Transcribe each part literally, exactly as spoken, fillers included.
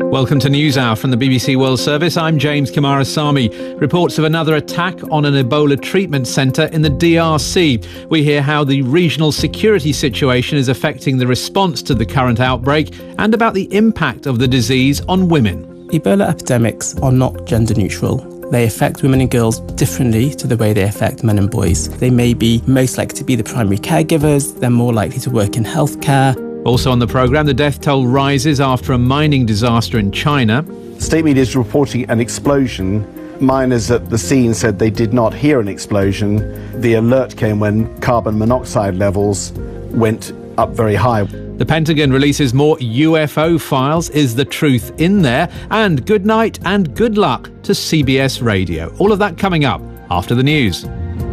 Welcome to NewsHour from the B B C World Service. I'm James Kamarasamy. Reports of another attack on an Ebola treatment centre in the D R C. We hear how the regional security situation is affecting the response to the current outbreak and about the impact of the disease on women. Ebola epidemics are not gender neutral. They affect women and girls differently to the way they affect men and boys. They may be most likely to be the primary caregivers. They're more likely to work in healthcare. Also on the programme, the death toll rises after a mining disaster in China. State media is reporting an explosion. Miners at the scene said they did not hear an explosion. The alert came when carbon monoxide levels went up very high. The Pentagon releases more U F O files. Is the truth in there? And good night and good luck to C B S Radio. All of that coming up after the news.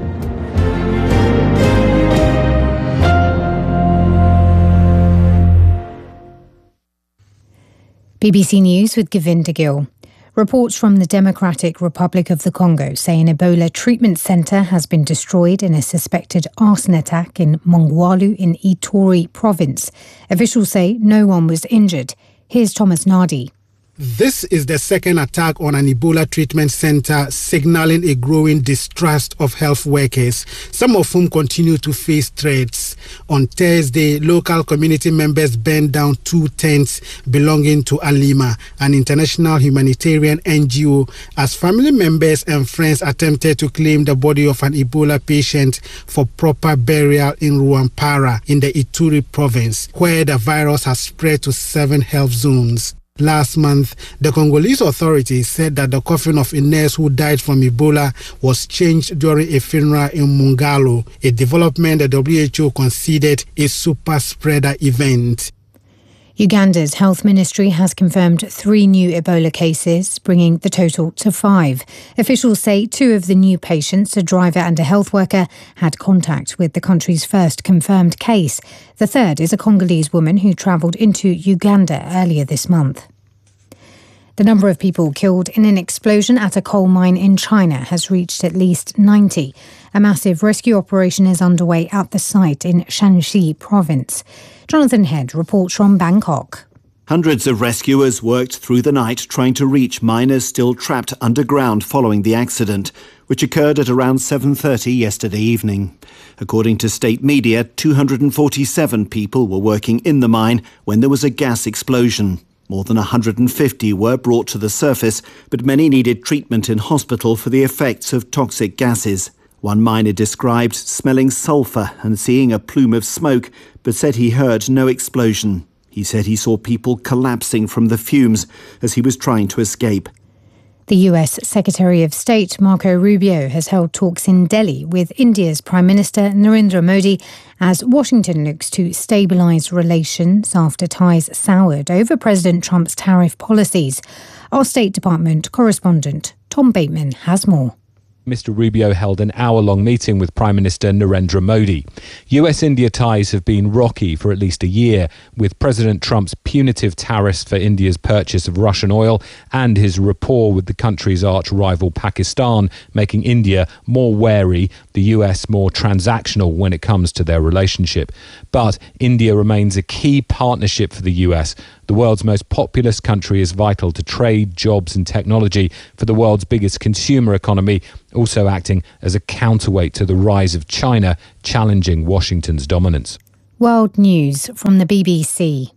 B B C News with Govinda Gill. Reports from the Democratic Republic of the Congo say an Ebola treatment centre has been destroyed in a suspected arson attack in Mongwalu in Ituri province. Officials say no one was injured. Here's Thomas Nardi. This is the second attack on an Ebola treatment center, signaling a growing distrust of health workers, some of whom continue to face threats. On Thursday, local community members burned down two tents belonging to Alima, an international humanitarian N G O, as family members and friends attempted to claim the body of an Ebola patient for proper burial in Ruampara in the Ituri province, where the virus has spread to seven health zones. Last month, the Congolese authorities said that the coffin of a nurse who died from Ebola was changed during a funeral in Mongalo, a development the W H O considered a super spreader event. Uganda's health ministry has confirmed three new Ebola cases, bringing the total to five. Officials say two of the new patients, a driver and a health worker, had contact with the country's first confirmed case. The third is a Congolese woman who travelled into Uganda earlier this month. The number of people killed in an explosion at a coal mine in China has reached at least ninety. A massive rescue operation is underway at the site in Shanxi province. Jonathan Head reports from Bangkok. Hundreds of rescuers worked through the night trying to reach miners still trapped underground following the accident, which occurred at around seven thirty yesterday evening. According to state media, two hundred forty-seven people were working in the mine when there was a gas explosion. More than one hundred fifty were brought to the surface, but many needed treatment in hospital for the effects of toxic gases. One miner described smelling sulphur and seeing a plume of smoke, but said he heard no explosion. He said he saw people collapsing from the fumes as he was trying to escape. The U S Secretary of State Marco Rubio has held talks in Delhi with India's Prime Minister Narendra Modi as Washington looks to stabilise relations after ties soured over President Trump's tariff policies. Our State Department correspondent Tom Bateman has more. Mister Rubio held an hour-long meeting with Prime Minister Narendra Modi. U S-India ties have been rocky for at least a year, with President Trump's punitive tariffs for India's purchase of Russian oil and his rapport with the country's arch-rival Pakistan making India more wary, the U S more transactional when it comes to their relationship. But India remains a key partnership for the U S. The world's most populous country is vital to trade, jobs and technology for the world's biggest consumer economy, also acting as a counterweight to the rise of China, challenging Washington's dominance. World News from the B B C.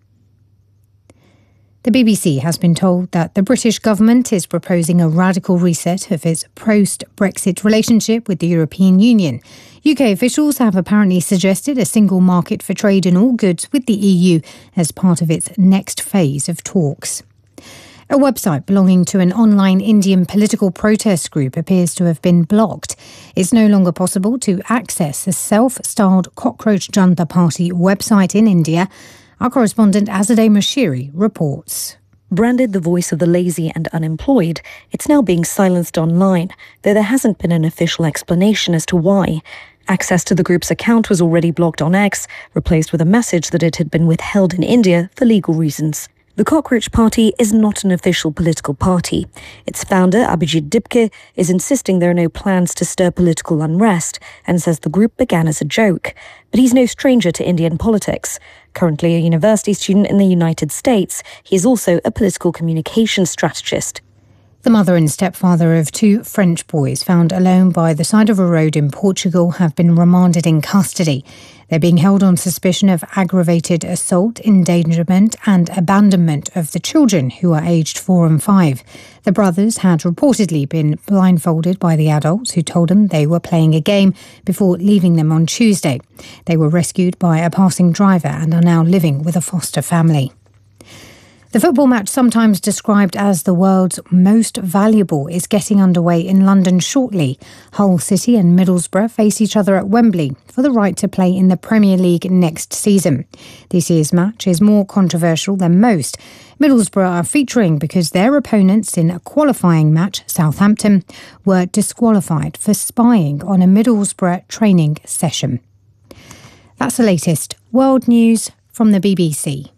The B B C has been told that the British government is proposing a radical reset of its post-Brexit relationship with the European Union. U K officials have apparently suggested a single market for trade in all goods with the E U as part of its next phase of talks. A website belonging to an online Indian political protest group appears to have been blocked. It's no longer possible to access the self-styled Cockroach Janta Party website in India. Our correspondent Azadeh Moshiri reports. Branded the voice of the lazy and unemployed, it's now being silenced online, though there hasn't been an official explanation as to why. Access to the group's account was already blocked on X, replaced with a message that it had been withheld in India for legal reasons. The Cockroach Party is not an official political party. Its founder, Abhijit Dipke, is insisting there are no plans to stir political unrest and says the group began as a joke. But he's no stranger to Indian politics. Currently a university student in the United States, he is also a political communications strategist. The mother and stepfather of two French boys found alone by the side of a road in Portugal have been remanded in custody. They're being held on suspicion of aggravated assault, endangerment and abandonment of the children, who are aged four and five. The brothers had reportedly been blindfolded by the adults who told them they were playing a game before leaving them on Tuesday. They were rescued by a passing driver and are now living with a foster family. The football match, sometimes described as the world's most valuable, is getting underway in London shortly. Hull City and Middlesbrough face each other at Wembley for the right to play in the Premier League next season. This year's match is more controversial than most. Middlesbrough are featuring because their opponents in a qualifying match, Southampton, were disqualified for spying on a Middlesbrough training session. That's the latest world news from the B B C.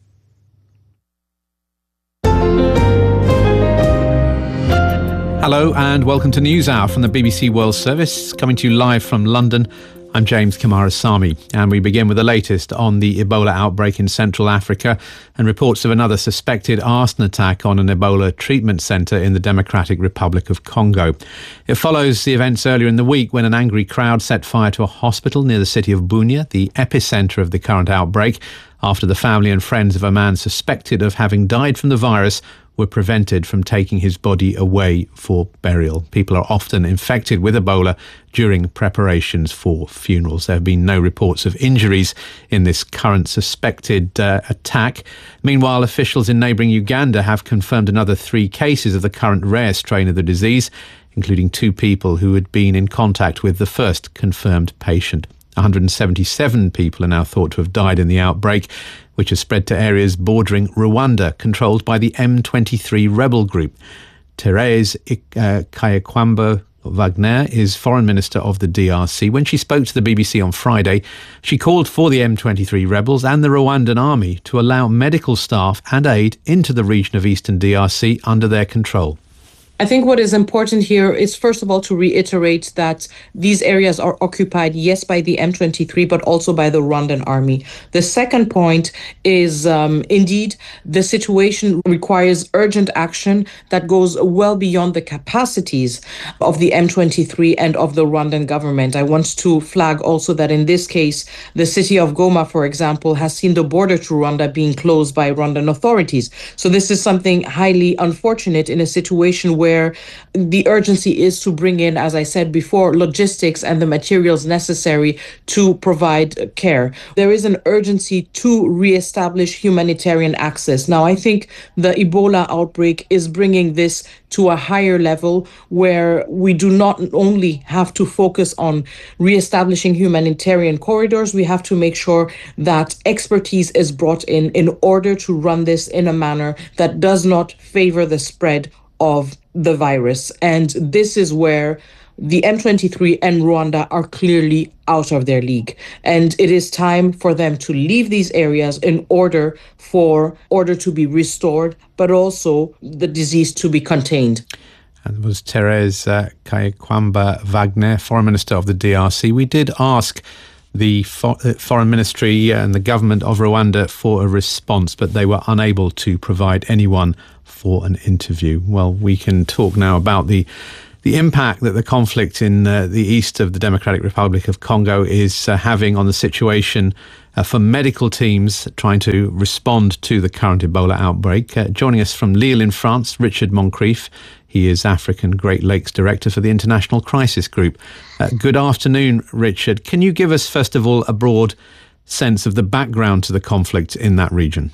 Hello and welcome to NewsHour from the B B C World Service, coming to you live from London. I'm James Kamarasamy, and we begin with the latest on the Ebola outbreak in Central Africa and reports of another suspected arson attack on an Ebola treatment centre in the Democratic Republic of Congo. It follows the events earlier in the week when an angry crowd set fire to a hospital near the city of Bunia, the epicentre of the current outbreak, after the family and friends of a man suspected of having died from the virus were prevented from taking his body away for burial. People are often infected with Ebola during preparations for funerals. There have been no reports of injuries in this current suspected uh, attack. Meanwhile, officials in neighbouring Uganda have confirmed another three cases of the current rare strain of the disease, including two people who had been in contact with the first confirmed patient. one hundred seventy-seven people are now thought to have died in the outbreak, which has spread to areas bordering Rwanda, controlled by the M twenty-three rebel group. Therese uh, Kayekwamba Wagner is Foreign Minister of the D R C. When she spoke to the B B C on Friday, she called for the M twenty-three rebels and the Rwandan army to allow medical staff and aid into the region of eastern D R C under their control. I think what is important here is, first of all, to reiterate that these areas are occupied, yes, by the M twenty-three, but also by the Rwandan army. The second point is, um, indeed, the situation requires urgent action that goes well beyond the capacities of the M twenty-three and of the Rwandan government. I want to flag also that in this case, the city of Goma, for example, has seen the border to Rwanda being closed by Rwandan authorities. So this is something highly unfortunate in a situation where where the urgency is to bring in, as I said before, logistics and the materials necessary to provide care. There is an urgency to reestablish humanitarian access. Now, I think the Ebola outbreak is bringing this to a higher level where we do not only have to focus on reestablishing humanitarian corridors, we have to make sure that expertise is brought in in order to run this in a manner that does not favor the spread of the virus. And this is where the M twenty-three and Rwanda are clearly out of their league. And it is time for them to leave these areas in order for order to be restored, but also the disease to be contained. And it was Therese uh, Kayekwamba Wagner, Foreign Minister of the D R C. We did ask the for- Foreign Ministry and the government of Rwanda for a response, but they were unable to provide anyone for an interview. Well, we can talk now about the the impact that the conflict in uh, the east of the Democratic Republic of Congo is uh, having on the situation uh, for medical teams trying to respond to the current Ebola outbreak. Uh, joining us from Lille in France, Richard Moncrief. He is African Great Lakes Director for the International Crisis Group. Uh, good afternoon, Richard. Can you give us, first of all, a broad sense of the background to the conflict in that region?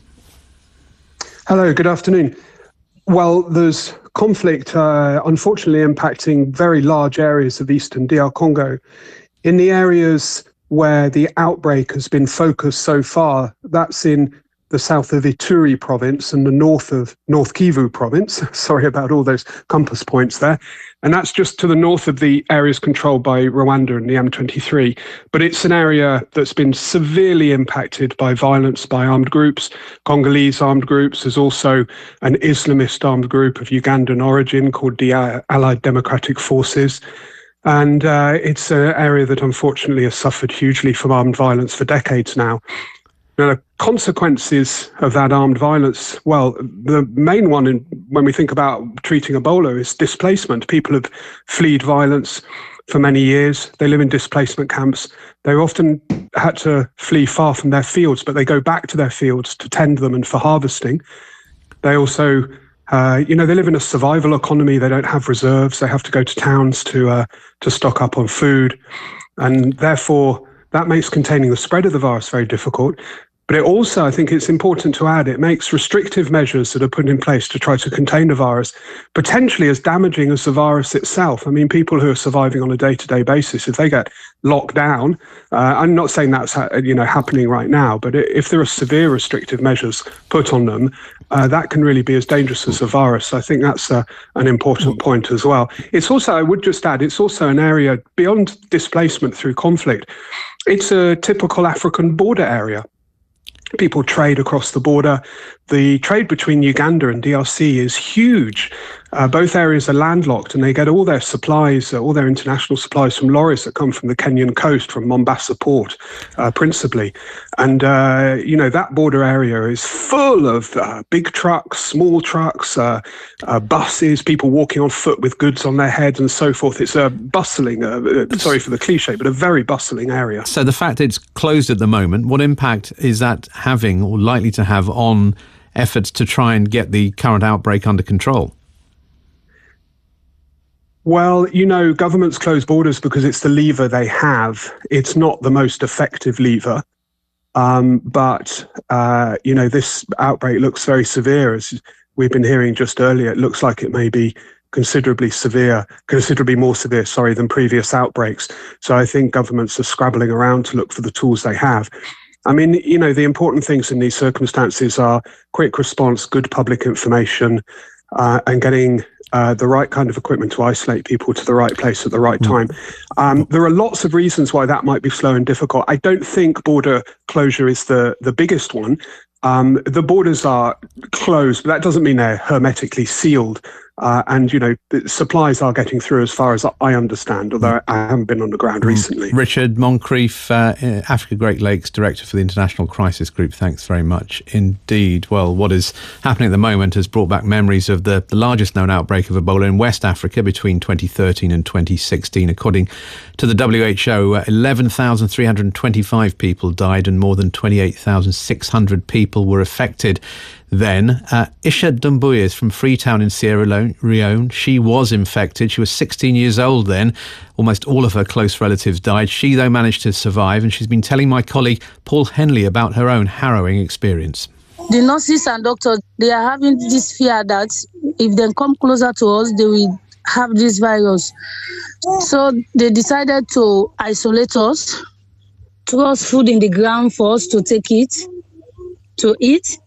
Hello, good afternoon. Well, there's conflict, uh, unfortunately, impacting very large areas of eastern D R Congo. In the areas where the outbreak has been focused so far, that's in the south of Ituri province and the north of North Kivu province. Sorry about all those compass points there. And that's just to the north of the areas controlled by Rwanda and the M twenty-three. But it's an area that's been severely impacted by violence by armed groups, Congolese armed groups. There's also an Islamist armed group of Ugandan origin called the Allied Democratic Forces. And uh, it's an area that unfortunately has suffered hugely from armed violence for decades now. Now, the consequences of that armed violence, well, the main one in, when we think about treating Ebola is displacement. People have fled violence for many years. They live in displacement camps. They often had to flee far from their fields, but they go back to their fields to tend them and for harvesting. They also, uh, you know, they live in a survival economy. They don't have reserves. They have to go to towns to uh, to stock up on food. And therefore, that makes containing the spread of the virus very difficult. But it also, I think it's important to add, it makes restrictive measures that are put in place to try to contain the virus potentially as damaging as the virus itself. I mean, people who are surviving on a day-to-day basis, if they get locked down, uh, I'm not saying that's ha- you know happening right now, but if there are severe restrictive measures put on them, uh, that can really be as dangerous as the virus. So I think that's uh, an important point as well. It's also, I would just add, it's also an area beyond displacement through conflict. It's a typical African border area. People trade across the border. The trade between Uganda and D R C is huge. Uh, both areas are landlocked and they get all their supplies, uh, all their international supplies from lorries that come from the Kenyan coast, from Mombasa port, uh, principally. And, uh, you know, that border area is full of uh, big trucks, small trucks, uh, uh, buses, people walking on foot with goods on their heads and so forth. It's a bustling, uh, sorry for the cliche, but a very bustling area. So the fact it's closed at the moment, what impact is that having or likely to have on efforts to try and get the current outbreak under control? Well, you know, governments close borders because it's the lever they have. It's not the most effective lever. Um, but, uh, you know, this outbreak looks very severe. As we've been hearing just earlier, it looks like it may be considerably severe, considerably more severe, sorry, than previous outbreaks. So I think governments are scrabbling around to look for the tools they have. I mean, you know, the important things in these circumstances are quick response, good public information, uh, and getting uh, the right kind of equipment to isolate people to the right place at the right time. Um, there are lots of reasons why that might be slow and difficult. I don't think border closure is the, the biggest one. Um, the borders are closed, but that doesn't mean they're hermetically sealed. Uh, and, you know, supplies are getting through as far as I understand, although I haven't been on the ground recently. Richard Moncrief, uh, Africa Great Lakes Director for the International Crisis Group, thanks very much indeed. Well, what is happening at the moment has brought back memories of the, the largest known outbreak of Ebola in West Africa between twenty thirteen and twenty sixteen. According to the W H O, eleven thousand three hundred twenty-five people died and more than twenty-eight thousand six hundred people were affected. Then, uh, Isha Doumbouya is from Freetown in Sierra Leone. She was infected. She was sixteen years old then. Almost all of her close relatives died. She, though, managed to survive, and she's been telling my colleague Paul Henley about her own harrowing experience. The nurses and doctors, they are having this fear that if they come closer to us, they will have this virus. So they decided to isolate us, throw us food in the ground for us to take it, to eat.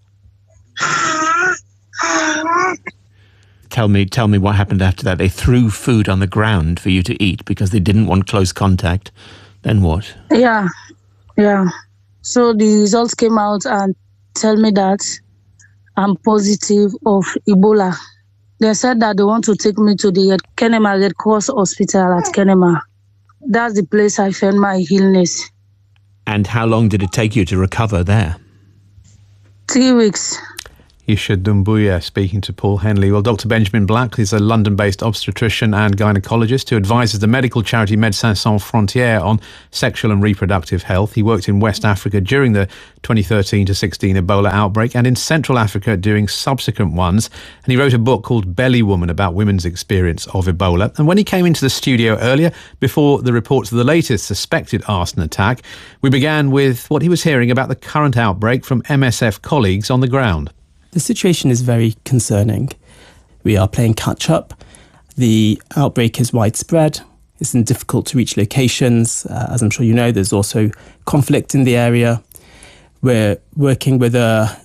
Tell me, tell me what happened after that. They threw food on the ground for you to eat because they didn't want close contact. Then what? Yeah, yeah. So the results came out and tell me that I'm positive of Ebola. They said that they want to take me to the Kenema Red Cross Hospital at Kenema. That's the place I found my illness. And how long did it take you to recover there? Three weeks. Isha Doumbouya speaking to Paul Henley. Well, Doctor Benjamin Black is a London-based obstetrician and gynaecologist who advises the medical charity Médecins Sans Frontières on sexual and reproductive health. He worked in West Africa during the twenty thirteen to sixteen Ebola outbreak and in Central Africa during subsequent ones. And he wrote a book called Belly Woman about women's experience of Ebola. And when he came into the studio earlier, before the reports of the latest suspected arson attack, we began with what he was hearing about the current outbreak from M S F colleagues on the ground. The situation is very concerning. We are playing catch-up. The outbreak is widespread. It's in difficult to reach locations. Uh, as I'm sure you know, there's also conflict in the area. We're working with a,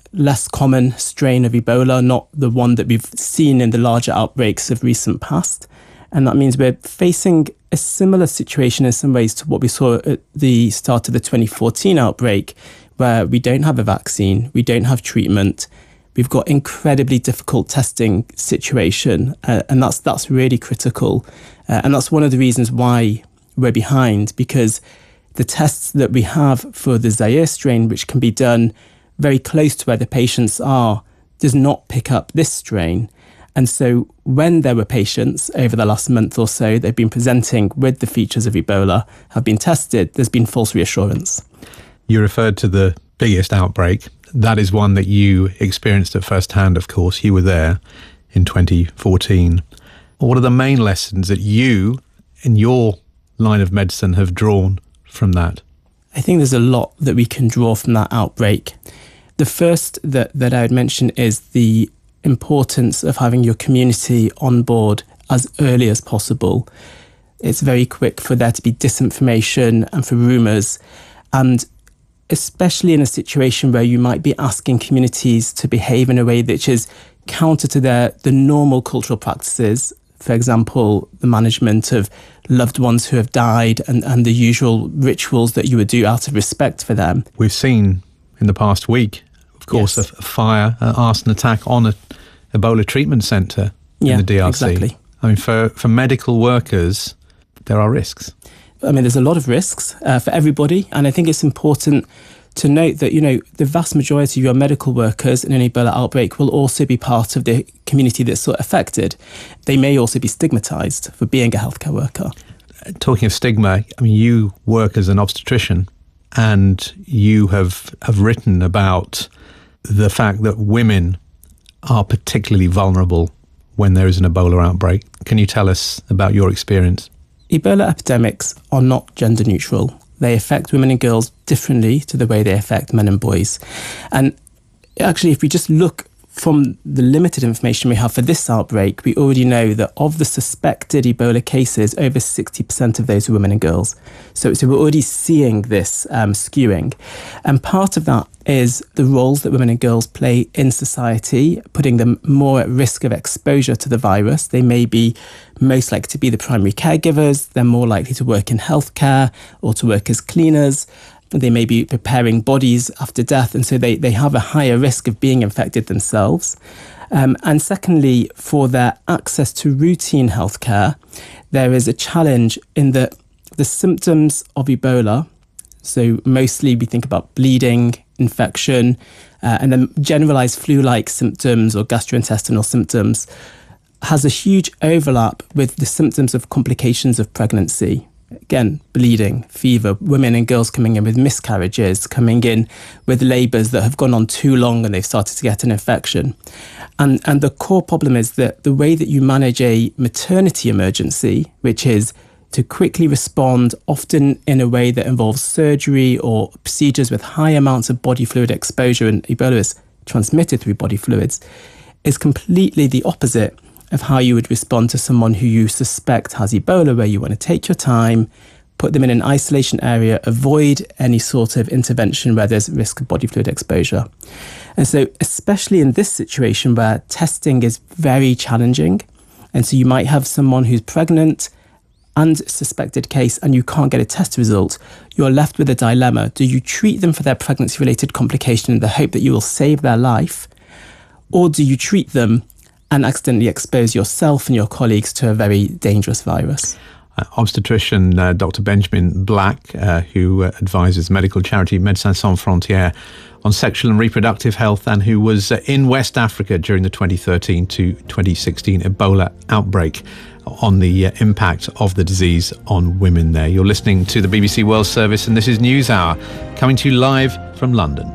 less common strain of Ebola, not the one that we've seen in the larger outbreaks of recent past. And that means we're facing a similar situation in some ways to what we saw at the start of the twenty fourteen outbreak, where we don't have a vaccine, we don't have treatment, we've got incredibly difficult testing situation, uh, and that's that's really critical. Uh, and that's one of the reasons why we're behind, because the tests that we have for the Zaire strain, which can be done very close to where the patients are, does not pick up this strain. And so when there were patients over the last month or so, they've been presenting with the features of Ebola, have been tested, there's been false reassurance. You referred to the biggest outbreak. That is one that you experienced at first hand, of course. You were there in twenty fourteen. What are the main lessons that you, in your line of medicine, have drawn from that? I think there's a lot that we can draw from that outbreak. The first that, that I would mention is the importance of having your community on board as early as possible. It's very quick for there to be disinformation and for rumours, and especially in a situation where you might be asking communities to behave in a way which is counter to their the normal cultural practices. For example, the management of loved ones who have died and, and the usual rituals that you would do out of respect for them. We've seen in the past week, of course, yes. a, a fire, an arson attack on an Ebola treatment centre in yeah, the D R C. Exactly. I mean, for, for medical workers, there are risks. I mean, there's a lot of risks uh, for everybody. And I think it's important to note that, you know, the vast majority of your medical workers in an Ebola outbreak will also be part of the community that's sort of affected. They may also be stigmatised for being a healthcare worker. Talking of stigma, I mean, you work as an obstetrician and you have, have written about the fact that women are particularly vulnerable when there is an Ebola outbreak. Can you tell us about your experience? Ebola epidemics are not gender neutral. They affect women and girls differently to the way they affect men and boys. And actually, if we just look from the limited information we have for this outbreak, we already know that of the suspected Ebola cases, over sixty percent of those are women and girls. So, so we're already seeing this um, skewing. And part of that is the roles that women and girls play in society, putting them more at risk of exposure to the virus. They may be most likely to be the primary caregivers. They're more likely to work in healthcare or to work as cleaners. They may be preparing bodies after death, and so they, they have a higher risk of being infected themselves. Um, and secondly, for their access to routine healthcare, there is a challenge in that the symptoms of Ebola, so mostly we think about bleeding, infection, uh, and then generalized flu-like symptoms or gastrointestinal symptoms, has a huge overlap with the symptoms of complications of pregnancy. Again, bleeding, fever, women and girls coming in with miscarriages, coming in with labours that have gone on too long and they've started to get an infection. And, and the core problem is that the way that you manage a maternity emergency, which is to quickly respond, often in a way that involves surgery or procedures with high amounts of body fluid exposure, and Ebola is transmitted through body fluids, is completely the opposite of how you would respond to someone who you suspect has Ebola, where you want to take your time, put them in an isolation area, avoid any sort of intervention where there's risk of body fluid exposure. And so, especially in this situation where testing is very challenging, and so you might have someone who's pregnant and suspected case and you can't get a test result, you're left with a dilemma. Do you treat them for their pregnancy-related complication in the hope that you will save their life, or do you treat them and accidentally expose yourself and your colleagues to a very dangerous virus? Uh, obstetrician uh, Doctor Benjamin Black, uh, who uh, advises medical charity Médecins Sans Frontières on sexual and reproductive health, and who was uh, in West Africa during the twenty thirteen to twenty sixteen Ebola outbreak, on the uh, impact of the disease on women there. You're listening to the B B C World Service, and this is News Hour, coming to you live from London.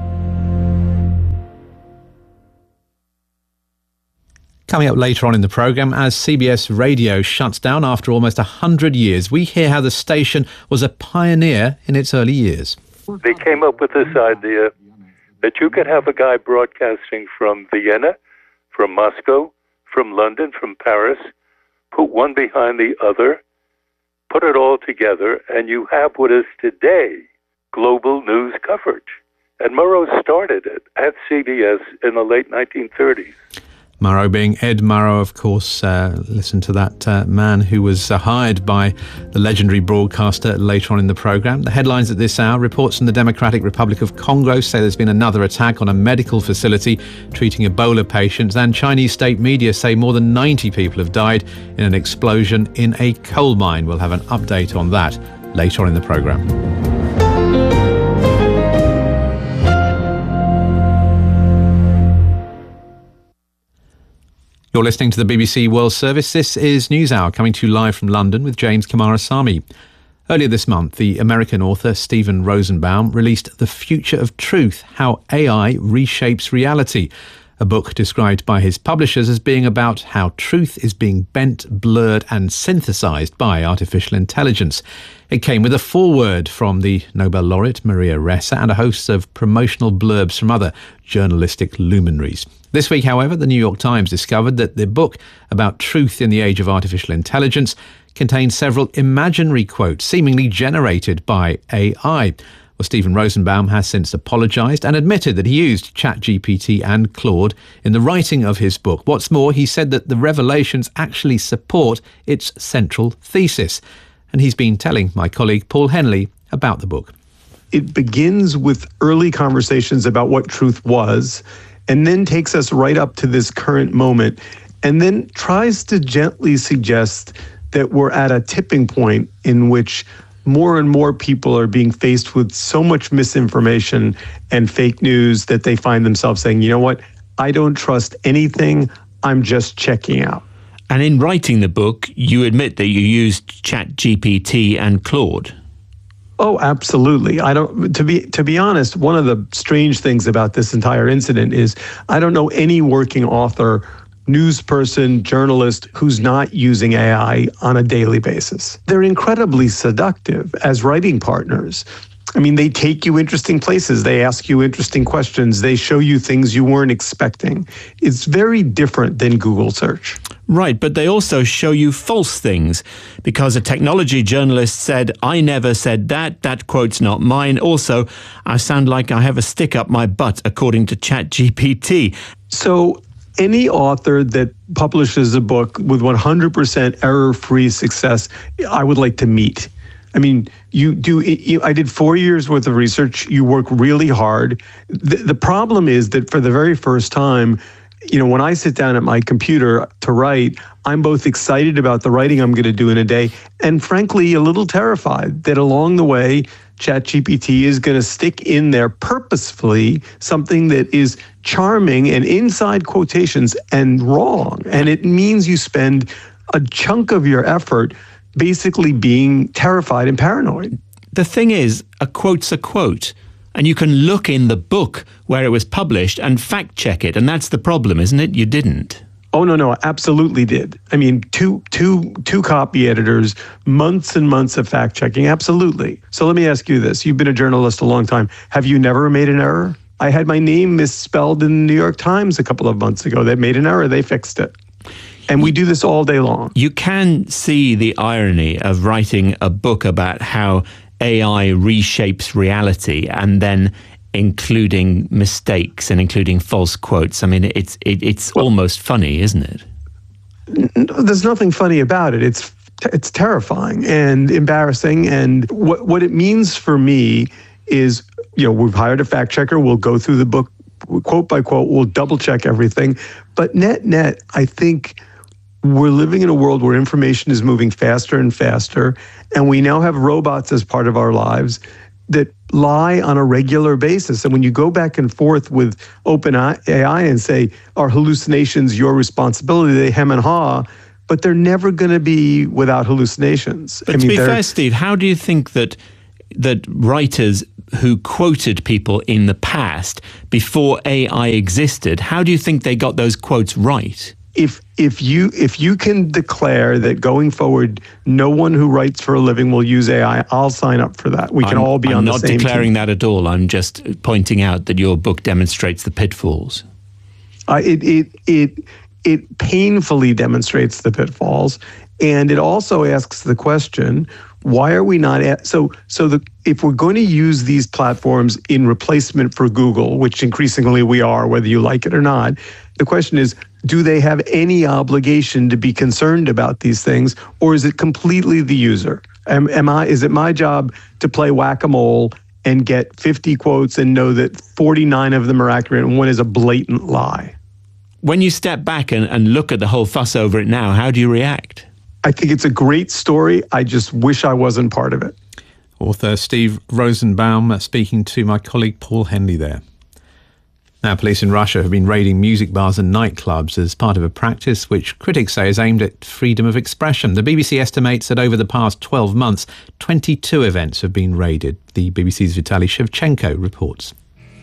Coming up later on in the programme, as C B S Radio shuts down after almost one hundred years, we hear how the station was a pioneer in its early years. They came up with this idea that you could have a guy broadcasting from Vienna, from Moscow, from London, from Paris, put one behind the other, put it all together, and you have what is today global news coverage. And Murrow started it at C B S in the late nineteen thirties. Murrow being Ed Murrow, of course. Uh, listen to that uh, man who was uh, hired by the legendary broadcaster later on in the programme. The headlines at this hour: reports from the Democratic Republic of Congo say there's been another attack on a medical facility treating Ebola patients, and Chinese state media say more than ninety people have died in an explosion in a coal mine. We'll have an update on that later on in the programme. You're listening to the B B C World Service. This is NewsHour, coming to you live from London with James Coomarasamy. Earlier this month, the American author Steven Rosenbaum released The Future of Truth: How A I Reshapes Reality, a book described by his publishers as being about how truth is being bent, blurred and synthesized by artificial intelligence. It came with a foreword from the Nobel laureate Maria Ressa and a host of promotional blurbs from other journalistic luminaries. This week, however, the New York Times discovered that the book about truth in the age of artificial intelligence contains several imaginary quotes seemingly generated by A I. Well, Steven Rosenbaum has since apologised and admitted that he used ChatGPT and Claude in the writing of his book. What's more, he said that the revelations actually support its central thesis. And he's been telling my colleague Paul Henley about the book. It begins with early conversations about what truth was, and then takes us right up to this current moment, and then tries to gently suggest that we're at a tipping point in which more and more people are being faced with so much misinformation and fake news that they find themselves saying, you know what, I don't trust anything, I'm just checking out. And in writing the book, you admit that you used ChatGPT and Claude. Oh, absolutely. I don't, to be to be honest, one of the strange things about this entire incident is I don't know any working author, news person, journalist who's not using A I on a daily basis. They're incredibly seductive as writing partners. I mean, they take you interesting places. They ask you interesting questions. They show you things you weren't expecting. It's very different than Google search. Right, but they also show you false things, because a technology journalist said, I never said that, that quote's not mine. Also, I sound like I have a stick up my butt, according to ChatGPT. So any author that publishes a book with one hundred percent error-free success, I would like to meet. I mean, you do. You, I did four years worth of research. You work really hard. The, the problem is that for the very first time, you know, when I sit down at my computer to write, I'm both excited about the writing I'm going to do in a day and frankly, a little terrified that along the way, ChatGPT is going to stick in there purposefully something that is charming and inside quotations and wrong. And it means you spend a chunk of your effort basically being terrified and paranoid. The thing is, a quote's a quote. And you can look in the book where it was published and fact check it. And that's the problem, isn't it? You didn't. Oh, no, no, absolutely did. I mean, two, two, two copy editors, months and months of fact checking. Absolutely. So let me ask you this. You've been a journalist a long time. Have you never made an error? I had my name misspelled in the New York Times a couple of months ago. They made an error. They fixed it. And we do this all day long. You can see the irony of writing a book about how A I reshapes reality and then including mistakes and including false quotes. I mean, it's it, it's well, almost funny, isn't it? No, there's nothing funny about it. It's it's terrifying and embarrassing. And what what it means for me is, you know, we've hired a fact checker. We'll go through the book quote by quote. We'll double check everything. But net net, I think we're living in a world where information is moving faster and faster, and we now have robots as part of our lives that lie on a regular basis. And when you go back and forth with OpenAI and say, are hallucinations your responsibility, they hem and haw, but they're never going to be without hallucinations. But I mean, to be fair, Steve, how do you think that that writers who quoted people in the past before A I existed, how do you think they got those quotes right? If if you if you can declare that going forward, no one who writes for a living will use A I, I'll sign up for that. We can I'm, all be I'm on the same team. I'm not declaring that at all. I'm just pointing out that your book demonstrates the pitfalls. Uh, it it it it painfully demonstrates the pitfalls, and it also asks the question: Why are we not at, so so the if we're going to use these platforms in replacement for Google, which increasingly we are, whether you like it or not, the question is, do they have any obligation to be concerned about these things, or is it completely the user? Am, am I is it my job to play whack-a-mole and get fifty quotes and know that forty-nine of them are accurate and one is a blatant lie? When you step back and, and look at the whole fuss over it now, how do you react? I think it's a great story. I just wish I wasn't part of it. Author Steve Rosenbaum speaking to my colleague Paul Henley there. Now, police in Russia have been raiding music bars and nightclubs as part of a practice which critics say is aimed at freedom of expression. The B B C estimates that over the past twelve months, twenty-two events have been raided. The B B C's Vitaly Shevchenko reports.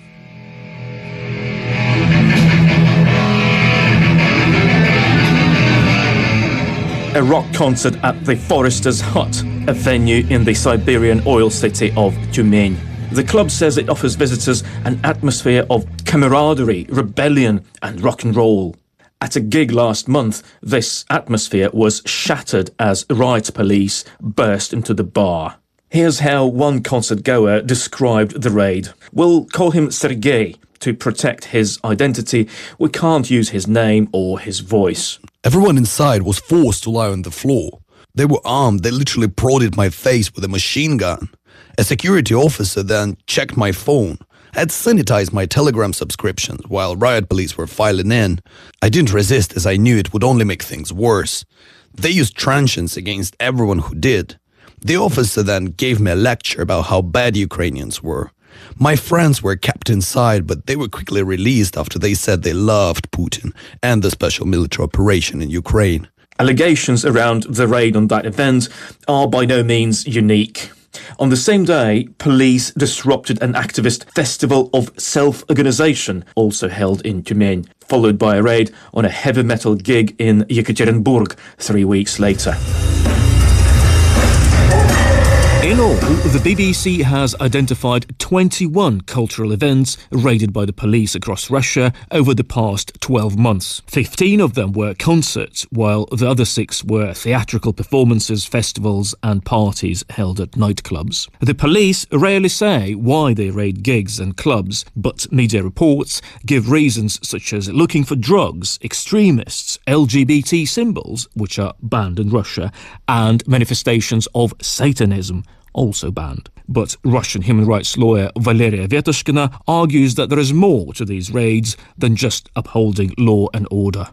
A rock concert at the Forester's Hut, a venue in the Siberian oil city of Tyumen. The club says it offers visitors an atmosphere of camaraderie, rebellion and rock and roll. At a gig last month, this atmosphere was shattered as riot police burst into the bar. Here's how one concert goer described the raid. We'll call him Sergei. To protect his identity, we can't use his name or his voice. Everyone inside was forced to lie on the floor. They were armed. They literally prodded my face with a machine gun. A security officer then checked my phone. I had sanitized my Telegram subscriptions while riot police were filing in. I didn't resist as I knew it would only make things worse. They used truncheons against everyone who did. The officer then gave me a lecture about how bad Ukrainians were. My friends were kept inside, but they were quickly released after they said they loved Putin and the special military operation in Ukraine. Allegations around the raid on that event are by no means unique. On the same day, police disrupted an activist festival of self-organization, also held in Tyumen, followed by a raid on a heavy metal gig in Yekaterinburg three weeks later. In all, the B B C has identified twenty-one cultural events raided by the police across Russia over the past twelve months. fifteen of them were concerts, while the other six were theatrical performances, festivals and parties held at nightclubs. The police rarely say why they raid gigs and clubs, but media reports give reasons such as looking for drugs, extremists, L G B T symbols, which are banned in Russia, and manifestations of Satanism, also banned. But Russian human rights lawyer Valeria Vetushkina argues that there is more to these raids than just upholding law and order.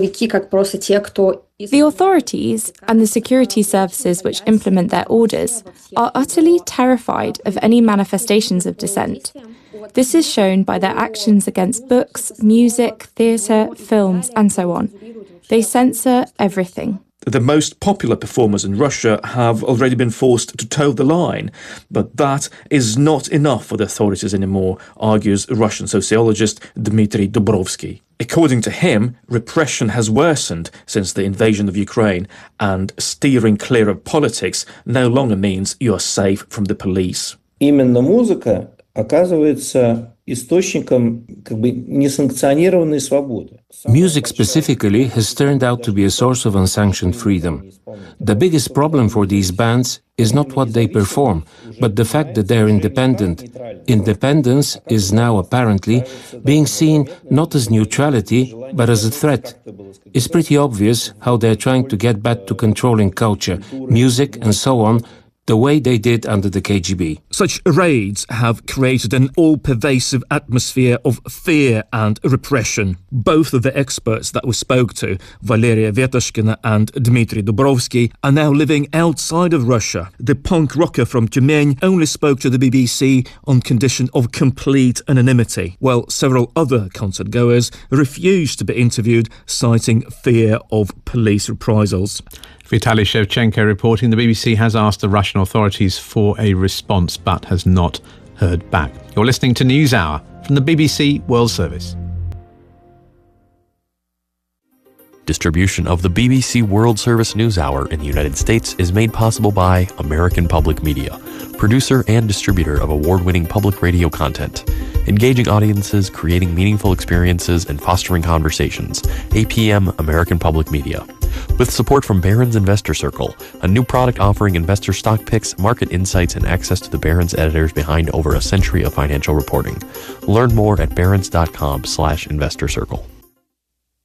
The authorities and the security services which implement their orders are utterly terrified of any manifestations of dissent. This is shown by their actions against books, music, theatre, films, and so on. They censor everything. The most popular performers in Russia have already been forced to toe the line, but that is not enough for the authorities anymore, argues Russian sociologist Dmitry Dubrovsky. According to him, repression has worsened since the invasion of Ukraine, and steering clear of politics no longer means you are safe from the police. Именно музыка оказывается источником как бы несанкционированной свободы. Music specifically has turned out to be a source of unsanctioned freedom. The biggest problem for these bands is not what they perform, but the fact that they're independent. Independence is now apparently being seen not as neutrality, but as a threat. It's pretty obvious how they're trying to get back to controlling culture, music and so on, the way they did under the K G B. Such raids have created an all-pervasive atmosphere of fear and repression. Both of the experts that we spoke to, Valeria Vetushkina and Dmitry Dubrovsky, are now living outside of Russia. The punk rocker from Tyumen only spoke to the B B C on condition of complete anonymity, while several other concert-goers refused to be interviewed, citing fear of police reprisals. Vitaly Shevchenko reporting. The B B C has asked the Russian authorities for a response but has not heard back. You're listening to NewsHour from the B B C World Service. Distribution of the B B C World Service NewsHour in the United States is made possible by American Public Media, producer and distributor of award-winning public radio content, engaging audiences, creating meaningful experiences, and fostering conversations. A P M American Public Media. With support from Barron's Investor Circle, a new product offering investor stock picks, market insights, and access to the Barron's editors behind over a century of financial reporting. Learn more at barrons.com slash investor circle.